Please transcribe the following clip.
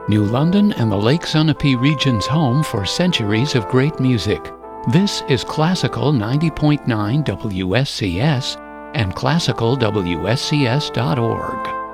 New London and the Lake Sunapee region's home for centuries of great music. This is Classical 90.9 WSCS and classicalwscs.org.